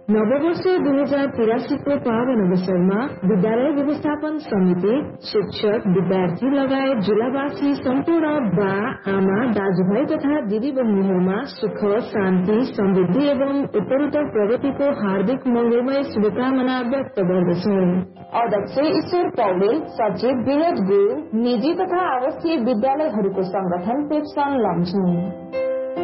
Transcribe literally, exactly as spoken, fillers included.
नववर्ष दुई हजार तिरासीको पावन अवसरमा विद्यालय व्यवस्थापन समिति, शिक्षक, विद्यार्थी लगायत जिल्लावासी सम्पूर्ण बा, आमा, दाजुभाइ तथा दिदी बहिनीहरूमा सुख, शान्ति, समृद्धि एवं उत्तरोत्तर प्रगतिको हार्दिक मंगलमय शुभकामना व्यक्त गर्दछौ। अध्यक्ष ईश्वर पौडेल, सचिव विनोद गुरुङ, निजी तथा आवासीय विद्यालयहरूको संगठन पेप्सन लम्छुङ।